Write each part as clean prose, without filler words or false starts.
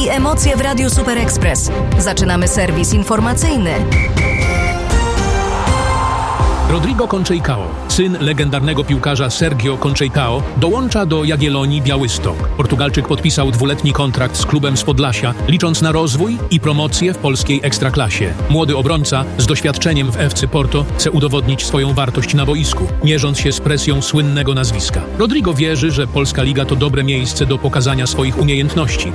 i emocje w Radiu Super Express. Zaczynamy serwis informacyjny. Rodrigo Conceicao, syn legendarnego piłkarza Sergio Conceicao, dołącza do Jagiellonii Białystok. Portugalczyk podpisał 2-letni kontrakt z klubem z Podlasia, licząc na rozwój i promocję w polskiej ekstraklasie. Młody obrońca z doświadczeniem w FC Porto chce udowodnić swoją wartość na boisku, mierząc się z presją słynnego nazwiska. Rodrigo wierzy, że polska liga to dobre miejsce do pokazania swoich umiejętności.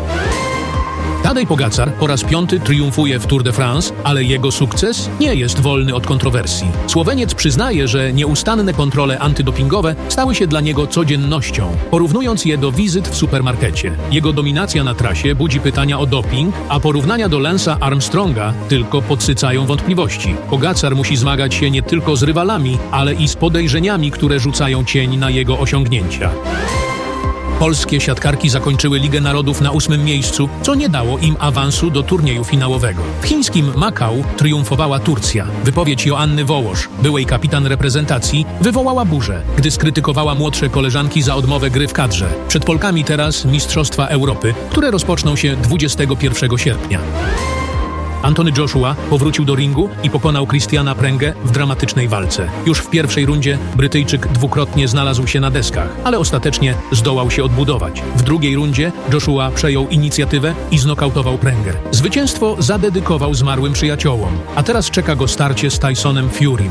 Tadej Pogacar po raz 5 triumfuje w Tour de France, ale jego sukces nie jest wolny od kontrowersji. Słoweniec przyznaje, że nieustanne kontrole antydopingowe stały się dla niego codziennością, porównując je do wizyt w supermarkecie. Jego dominacja na trasie budzi pytania o doping, a porównania do Lance'a Armstronga tylko podsycają wątpliwości. Pogacar musi zmagać się nie tylko z rywalami, ale i z podejrzeniami, które rzucają cień na jego osiągnięcia. Polskie siatkarki zakończyły Ligę Narodów na 8. miejscu, co nie dało im awansu do turnieju finałowego. W chińskim Makau triumfowała Turcja. Wypowiedź Joanny Wołosz, byłej kapitan reprezentacji, wywołała burzę, gdy skrytykowała młodsze koleżanki za odmowę gry w kadrze. Przed Polkami teraz Mistrzostwa Europy, które rozpoczną się 21 sierpnia. Anthony Joshua powrócił do ringu i pokonał Christiana Prengę w dramatycznej walce. Już w pierwszej rundzie Brytyjczyk dwukrotnie znalazł się na deskach, ale ostatecznie zdołał się odbudować. W drugiej rundzie Joshua przejął inicjatywę i znokautował Prengę. Zwycięstwo zadedykował zmarłym przyjaciołom, a teraz czeka go starcie z Tysonem Furym.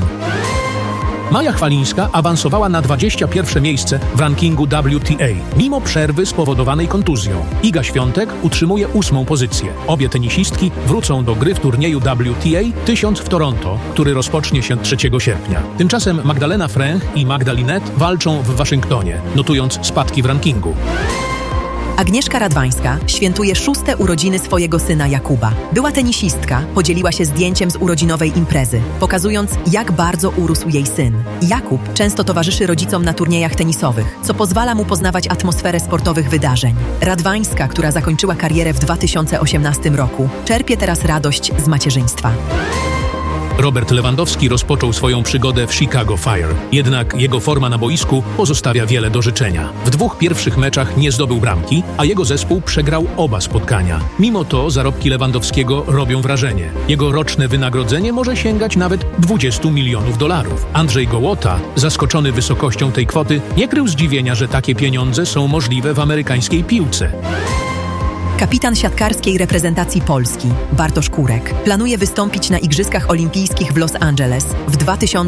Maja Chwalińska awansowała na 21 miejsce w rankingu WTA, mimo przerwy spowodowanej kontuzją. Iga Świątek utrzymuje 8. pozycję. Obie tenisistki wrócą do gry w turnieju WTA 1000 w Toronto, który rozpocznie się 3 sierpnia. Tymczasem Magdalena Fręch i Magda Linette walczą w Waszyngtonie, notując spadki w rankingu. Agnieszka Radwańska świętuje 6. urodziny swojego syna Jakuba. Była tenisistka, podzieliła się zdjęciem z urodzinowej imprezy, pokazując, jak bardzo urósł jej syn. Jakub często towarzyszy rodzicom na turniejach tenisowych, co pozwala mu poznawać atmosferę sportowych wydarzeń. Radwańska, która zakończyła karierę w 2018 roku, czerpie teraz radość z macierzyństwa. Robert Lewandowski rozpoczął swoją przygodę w Chicago Fire. Jednak jego forma na boisku pozostawia wiele do życzenia. W 2 pierwszych meczach nie zdobył bramki, a jego zespół przegrał oba spotkania. Mimo to zarobki Lewandowskiego robią wrażenie. Jego roczne wynagrodzenie może sięgać nawet $20 milionów. Andrzej Gołota, zaskoczony wysokością tej kwoty, nie krył zdziwienia, że takie pieniądze są możliwe w amerykańskiej piłce. Kapitan siatkarskiej reprezentacji Polski, Bartosz Kurek, planuje wystąpić na Igrzyskach Olimpijskich w Los Angeles w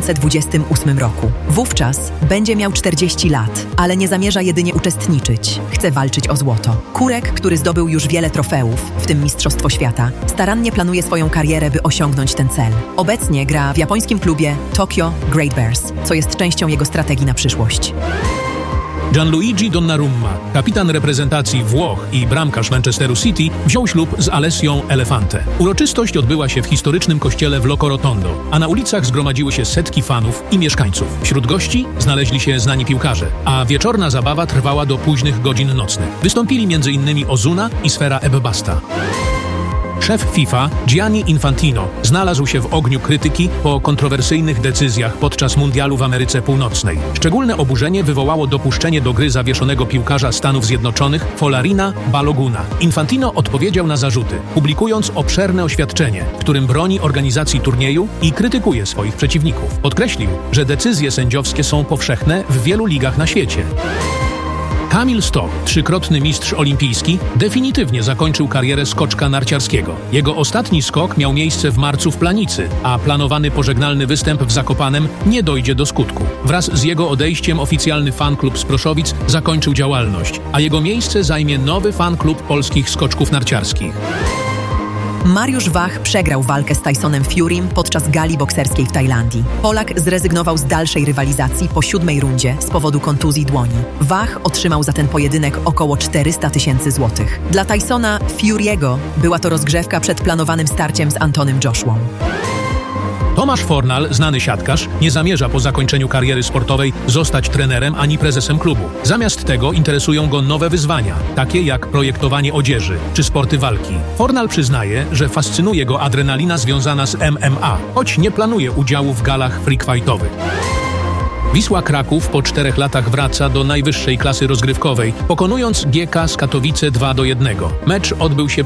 2028 roku. Wówczas będzie miał 40 lat, ale nie zamierza jedynie uczestniczyć. Chce walczyć o złoto. Kurek, który zdobył już wiele trofeów, w tym Mistrzostwo Świata, starannie planuje swoją karierę, by osiągnąć ten cel. Obecnie gra w japońskim klubie Tokyo Great Bears, co jest częścią jego strategii na przyszłość. Gianluigi Donnarumma, kapitan reprezentacji Włoch i bramkarz Manchesteru City, wziął ślub z Alessią Elefante. Uroczystość odbyła się w historycznym kościele w Loco Rotondo, a na ulicach zgromadziły się setki fanów i mieszkańców. Wśród gości znaleźli się znani piłkarze, a wieczorna zabawa trwała do późnych godzin nocnych. Wystąpili m.in. Ozuna i Sfera Ebbasta. Szef FIFA Gianni Infantino znalazł się w ogniu krytyki po kontrowersyjnych decyzjach podczas mundialu w Ameryce Północnej. Szczególne oburzenie wywołało dopuszczenie do gry zawieszonego piłkarza Stanów Zjednoczonych Folarina Baloguna. Infantino odpowiedział na zarzuty, publikując obszerne oświadczenie, w którym broni organizacji turnieju i krytykuje swoich przeciwników. Podkreślił, że decyzje sędziowskie są powszechne w wielu ligach na świecie. Kamil Stoch, 3-krotny mistrz olimpijski, definitywnie zakończył karierę skoczka narciarskiego. Jego ostatni skok miał miejsce w marcu w Planicy, a planowany pożegnalny występ w Zakopanem nie dojdzie do skutku. Wraz z jego odejściem oficjalny fanklub z Proszowic zakończył działalność, a jego miejsce zajmie nowy fanklub polskich skoczków narciarskich. Mariusz Wach przegrał walkę z Tysonem Furym podczas gali bokserskiej w Tajlandii. Polak zrezygnował z dalszej rywalizacji po 7. rundzie z powodu kontuzji dłoni. Wach otrzymał za ten pojedynek około 400 000 złotych. Dla Tysona Fury'ego była to rozgrzewka przed planowanym starciem z Antonym Joshuą. Tomasz Fornal, znany siatkarz, nie zamierza po zakończeniu kariery sportowej zostać trenerem ani prezesem klubu. Zamiast tego interesują go nowe wyzwania, takie jak projektowanie odzieży czy sporty walki. Fornal przyznaje, że fascynuje go adrenalina związana z MMA, choć nie planuje udziału w galach freakfightowych. Wisła Kraków po 4 latach wraca do najwyższej klasy rozgrywkowej, pokonując GK z Katowice 2-1. Mecz odbył się